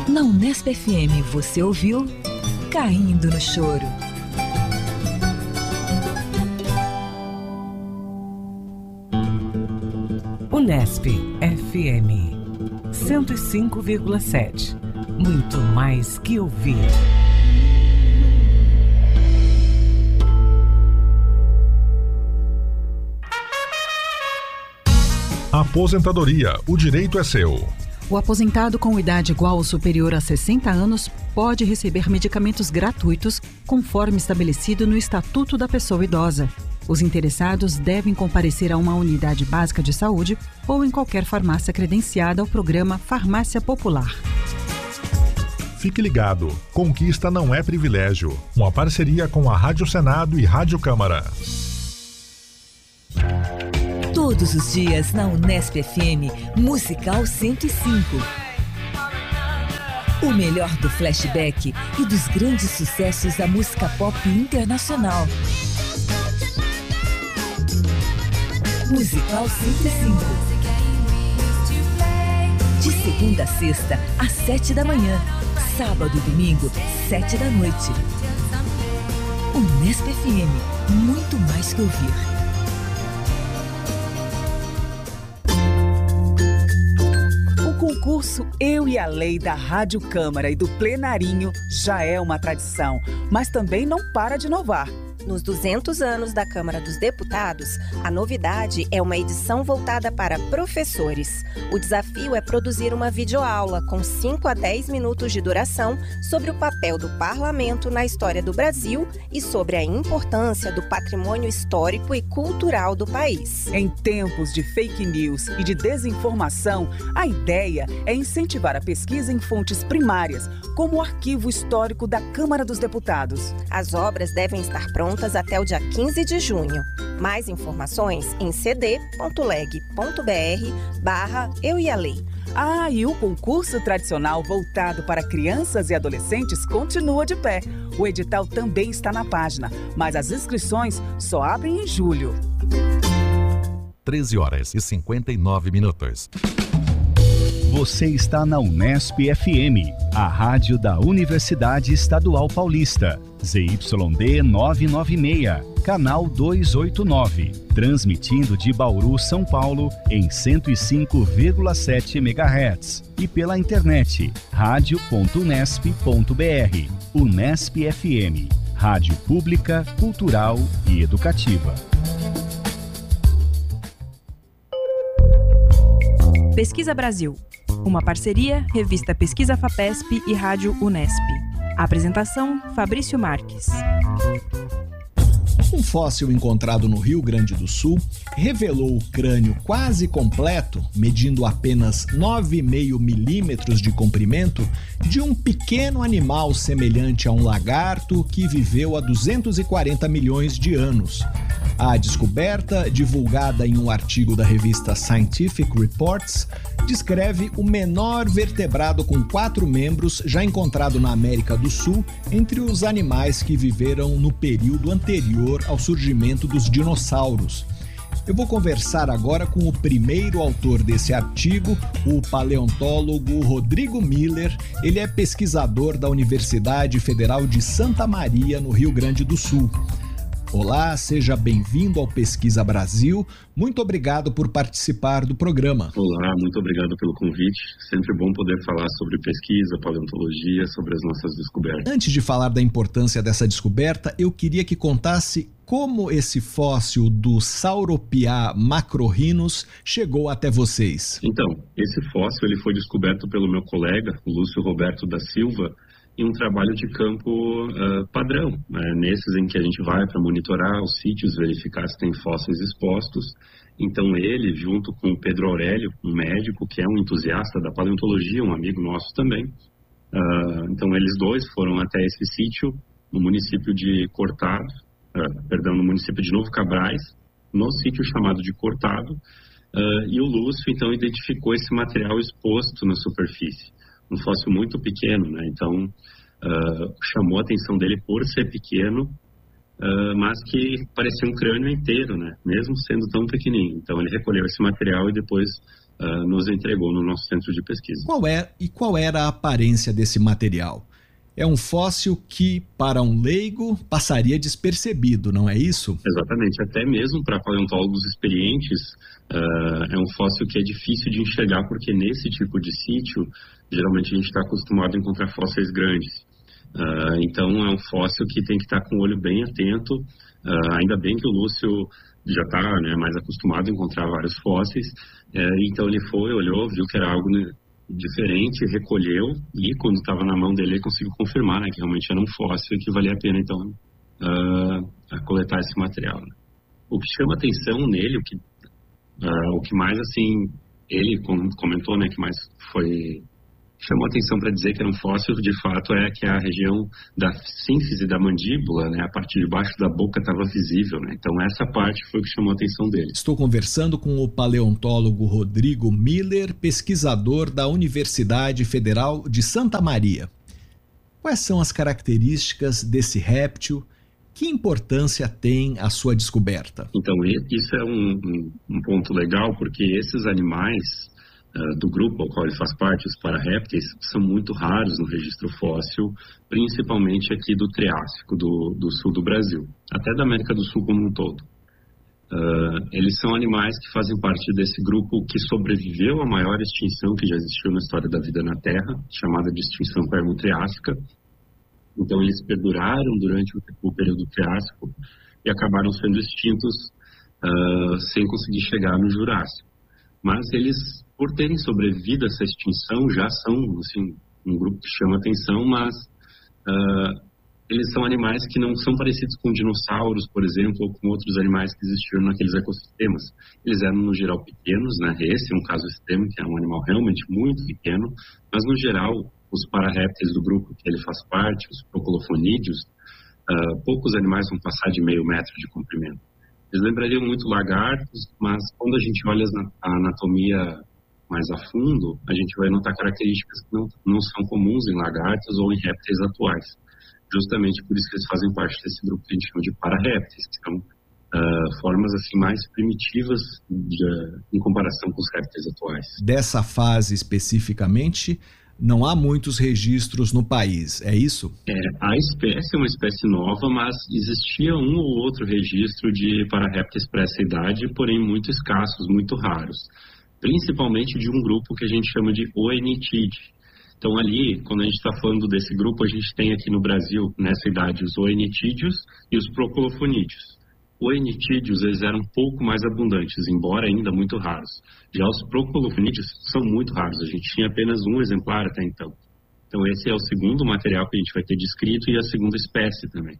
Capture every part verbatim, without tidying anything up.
Na Unesp F M você ouviu Caindo no Choro. Unesp F M cento e cinco vírgula sete. Muito mais que ouvir. Aposentadoria, o direito é seu. O aposentado com idade igual ou superior a sessenta anos pode receber medicamentos gratuitos conforme estabelecido no Estatuto da Pessoa Idosa. Os interessados devem comparecer a uma unidade básica de saúde ou em qualquer farmácia credenciada ao programa Farmácia Popular. Fique ligado, conquista não é privilégio. Uma parceria com a Rádio Senado e Rádio Câmara. Todos os dias na Unesp F M, Musical cento e cinco. O melhor do flashback e dos grandes sucessos da música pop internacional. Musical cento e cinco. De segunda a sexta, às sete da manhã. Sábado e domingo, sete da noite. Unesp F M, muito mais que ouvir. O concurso Eu e a Lei da Rádio Câmara e do Plenarinho já é uma tradição, mas também não para de inovar. Nos duzentos anos da Câmara dos Deputados, a novidade é uma edição voltada para professores. O desafio é produzir uma videoaula com cinco a dez minutos de duração sobre o papel do parlamento na história do Brasil e sobre a importância do patrimônio histórico e cultural do país. Em tempos de fake news e de desinformação, a ideia é incentivar a pesquisa em fontes primárias, como o Arquivo Histórico da Câmara dos Deputados. As obras devem estar prontas até o dia quinze de junho. Mais informações em cd.leg.br barra Eu e a Lei. Ah, e o concurso tradicional voltado para crianças e adolescentes continua de pé. O edital também está na página, mas as inscrições só abrem em julho. treze horas e cinquenta e nove minutos. Você está na Unesp F M, a rádio da Universidade Estadual Paulista. Z Y D novecentos e noventa e seis, canal duzentos e oitenta e nove. Transmitindo de Bauru, São Paulo, em cento e cinco vírgula sete megahertz. E pela internet, rádio ponto unesp ponto br. Unesp F M, rádio pública, cultural e educativa. Pesquisa Brasil. Uma parceria, revista Pesquisa Fapesp e Rádio Unesp. Apresentação, Fabrício Marques. Um fóssil encontrado no Rio Grande do Sul revelou o crânio quase completo, medindo apenas nove vírgula cinco milímetros de comprimento, de um pequeno animal semelhante a um lagarto que viveu há duzentos e quarenta milhões de anos. A descoberta, divulgada em um artigo da revista Scientific Reports, descreve o menor vertebrado com quatro membros já encontrado na América do Sul entre os animais que viveram no período anterior ao surgimento dos dinossauros. Eu vou conversar agora com o primeiro autor desse artigo, o paleontólogo Rodrigo Miller. Ele é pesquisador da Universidade Federal de Santa Maria, no Rio Grande do Sul. Olá, seja bem-vindo ao Pesquisa Brasil. Muito obrigado por participar do programa. Olá, muito obrigado pelo convite. Sempre bom poder falar sobre pesquisa, paleontologia, sobre as nossas descobertas. Antes de falar da importância dessa descoberta, eu queria que contasse como esse fóssil do Sauropiá macrorhinus chegou até vocês. Então, esse fóssil ele foi descoberto pelo meu colega, Lúcio Roberto da Silva, em um trabalho de campo uh, padrão, né? Nesses em que a gente vai para monitorar os sítios, verificar se tem fósseis expostos. Então ele, junto com o Pedro Aurélio, um médico que é um entusiasta da paleontologia, um amigo nosso também, uh, então eles dois foram até esse sítio, no município de Cortado, uh, perdão, no município de Novo Cabrais, no sítio chamado de Cortado, uh, e o Lúcio então identificou esse material exposto na superfície. Um fóssil muito pequeno, né? Então uh, chamou a atenção dele por ser pequeno, uh, mas que parecia um crânio inteiro, né? Mesmo sendo tão pequenininho. Então ele recolheu esse material e depois uh, nos entregou no nosso centro de pesquisa. Qual é, e qual era a aparência desse material? É um fóssil que, para um leigo, passaria despercebido, não é isso? Exatamente. Até mesmo para paleontólogos experientes, uh, é um fóssil que é difícil de enxergar, porque nesse tipo de sítio, geralmente a gente está acostumado a encontrar fósseis grandes. Uh, então, é um fóssil que tem que estar com o olho bem atento. Uh, ainda bem que o Lúcio já está, né, mais acostumado a encontrar vários fósseis. Uh, então, ele foi, olhou, viu que era algo, né, diferente, recolheu, e quando estava na mão dele ele conseguiu confirmar, né, que realmente era um fóssil e que valia a pena então uh, a coletar esse material, né. O que chama atenção nele, o que, uh, o que mais assim ele comentou, né, que mais foi chamou atenção para dizer que era um fóssil, de fato, é que a região da sínfise da mandíbula, né, a parte de baixo da boca estava visível, né? Então essa parte foi o que chamou a atenção dele. Estou conversando com o paleontólogo Rodrigo Miller, pesquisador da Universidade Federal de Santa Maria. Quais são as características desse réptil? Que importância tem a sua descoberta? Então, isso é um, um, um ponto legal, porque esses animais Uh, do grupo ao qual ele faz parte, os pararrépteis, são muito raros no registro fóssil, principalmente aqui do Triássico, do, do sul do Brasil, até da América do Sul como um todo. Uh, eles são animais que fazem parte desse grupo que sobreviveu à maior extinção que já existiu na história da vida na Terra, chamada de extinção permo-triássica. Então, eles perduraram durante o, o período Triássico e acabaram sendo extintos uh, sem conseguir chegar no Jurássico. Mas eles, por terem sobrevivido a essa extinção, já são assim, um grupo que chama atenção, mas uh, eles são animais que não são parecidos com dinossauros, por exemplo, ou com outros animais que existiram naqueles ecossistemas. Eles eram, no geral, pequenos, né? Esse é um caso extremo, que é um animal realmente muito pequeno, mas, no geral, os pararrépteis do grupo que ele faz parte, os procolofonídeos, uh, poucos animais vão passar de meio metro de comprimento. Eles lembrariam muito lagartos, mas quando a gente olha a anatomia mais a fundo, a gente vai notar características que não, não são comuns em lagartos ou em répteis atuais. Justamente por isso que eles fazem parte desse grupo que a gente chama de pararrépteis, que são uh, formas assim, mais primitivas de, em comparação com os répteis atuais. Dessa fase especificamente, não há muitos registros no país, é isso? É, a espécie é uma espécie nova, mas existia um ou outro registro de pararrépteis para essa idade, porém muito escassos, muito raros. Principalmente de um grupo que a gente chama de Oenitidae. Então ali, quando a gente está falando desse grupo, a gente tem aqui no Brasil, nessa idade, os Oenitídeos e os Procolofonídeos. Oenitídeos, eles eram um pouco mais abundantes, embora ainda muito raros. Já os Procolofonídeos são muito raros, a gente tinha apenas um exemplar até então. Então esse é o segundo material que a gente vai ter descrito e a segunda espécie também.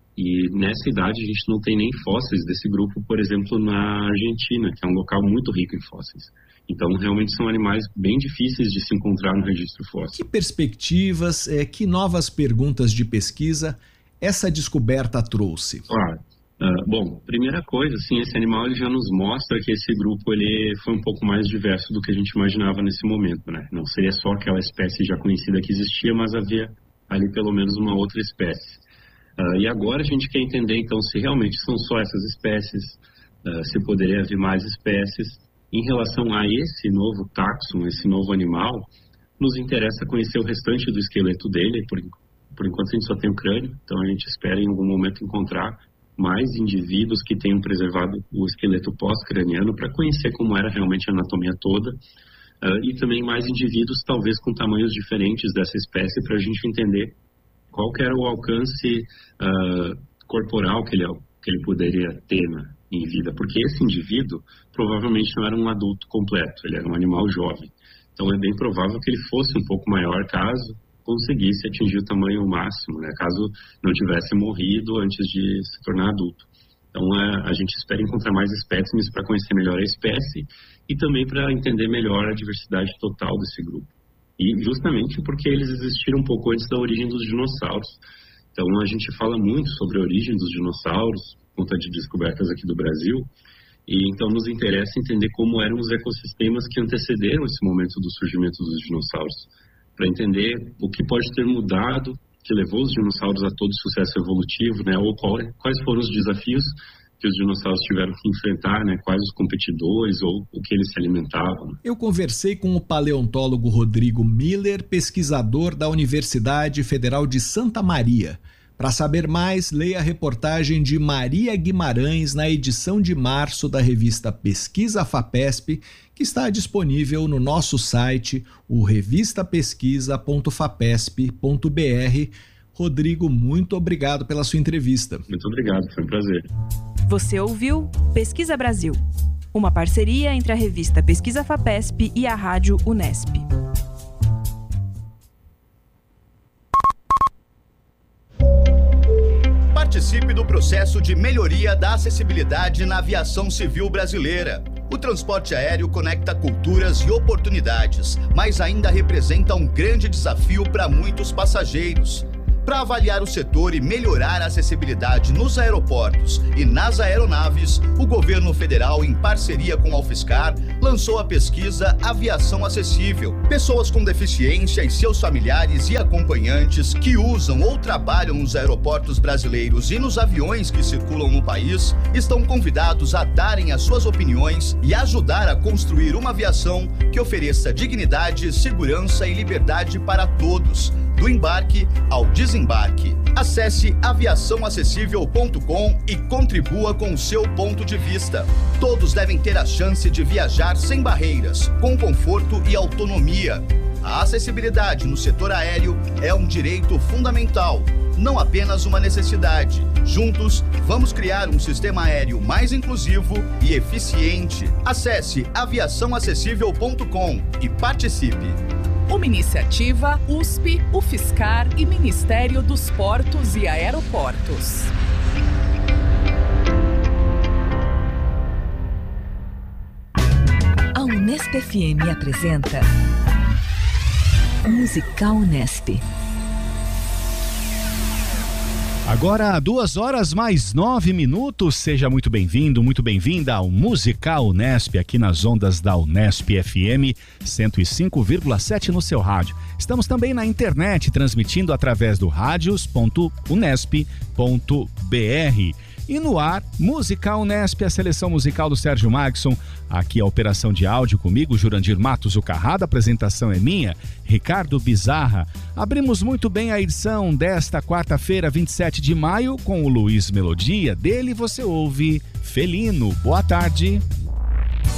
E nessa idade a gente não tem nem fósseis desse grupo, por exemplo, na Argentina, que é um local muito rico em fósseis. Então realmente são animais bem difíceis de se encontrar no registro fóssil. Que perspectivas, é, que novas perguntas de pesquisa essa descoberta trouxe? Claro. Uh, bom, primeira coisa, assim, esse animal ele já nos mostra que esse grupo ele foi um pouco mais diverso do que a gente imaginava nesse momento, né? Não seria só aquela espécie já conhecida que existia, mas havia ali pelo menos uma outra espécie. Uh, e agora a gente quer entender, então, se realmente são só essas espécies, uh, se poderia haver mais espécies. Em relação a esse novo táxon, esse novo animal, nos interessa conhecer o restante do esqueleto dele. Por, por enquanto a gente só tem o crânio, então a gente espera em algum momento encontrar mais indivíduos que tenham preservado o esqueleto pós-craniano para conhecer como era realmente a anatomia toda, uh, e também mais indivíduos talvez com tamanhos diferentes dessa espécie para a gente entender qual que era o alcance uh, corporal que ele, que ele poderia ter, né, em vida, porque esse indivíduo provavelmente não era um adulto completo, ele era um animal jovem, então é bem provável que ele fosse um pouco maior caso conseguisse atingir o tamanho máximo, né, caso não tivesse morrido antes de se tornar adulto. Então, a, a gente espera encontrar mais espécimes para conhecer melhor a espécie e também para entender melhor a diversidade total desse grupo. E justamente porque eles existiram um pouco antes da origem dos dinossauros. Então, a gente fala muito sobre a origem dos dinossauros, por conta de descobertas aqui do Brasil, e então nos interessa entender como eram os ecossistemas que antecederam esse momento do surgimento dos dinossauros, para entender o que pode ter mudado, que levou os dinossauros a todo sucesso evolutivo, né? Ou qual, quais foram os desafios que os dinossauros tiveram que enfrentar, né? Quais os competidores ou o que eles se alimentavam. Eu conversei com o paleontólogo Rodrigo Miller, pesquisador da Universidade Federal de Santa Maria. Para saber mais, leia a reportagem de Maria Guimarães na edição de março da revista Pesquisa FAPESP, que está disponível no nosso site, o revista pesquisa ponto fapesp ponto b r. Rodrigo, muito obrigado pela sua entrevista. Muito obrigado, foi um prazer. Você ouviu Pesquisa Brasil, uma parceria entre a revista Pesquisa FAPESP e a Rádio Unesp. Participe do processo de melhoria da acessibilidade na aviação civil brasileira. O transporte aéreo conecta culturas e oportunidades, mas ainda representa um grande desafio para muitos passageiros. Para avaliar o setor e melhorar a acessibilidade nos aeroportos e nas aeronaves, o governo federal, em parceria com a UFSCar, lançou a pesquisa Aviação Acessível. Pessoas com deficiência e seus familiares e acompanhantes que usam ou trabalham nos aeroportos brasileiros e nos aviões que circulam no país estão convidados a darem as suas opiniões e ajudar a construir uma aviação que ofereça dignidade, segurança e liberdade para todos, do embarque ao desembarque. Acesse aviação acessível ponto com e contribua com o seu ponto de vista. Todos devem ter a chance de viajar sem barreiras, com conforto e autonomia. A acessibilidade no setor aéreo é um direito fundamental, não apenas uma necessidade. Juntos, vamos criar um sistema aéreo mais inclusivo e eficiente. Acesse aviação acessível ponto com e participe. Uma iniciativa U S P, UFSCar e Ministério dos Portos e Aeroportos. A Unesp F M apresenta Musical Unesp. Agora, duas horas mais nove minutos. Seja muito bem-vindo, muito bem-vinda ao Musical Unesp, aqui nas ondas da Unesp F M cento e cinco vírgula sete no seu rádio. Estamos também na internet, transmitindo através do radios ponto unesp ponto b r. E no ar, Musical Unesp, a seleção musical do Sérgio Magson. Aqui a operação de áudio comigo, Jurandir Matos, o Carrada. A apresentação é minha, Ricardo Bizarra. Abrimos muito bem a edição desta quarta-feira, vinte e sete de maio, com o Luiz Melodia. Dele você ouve Felino. Boa tarde.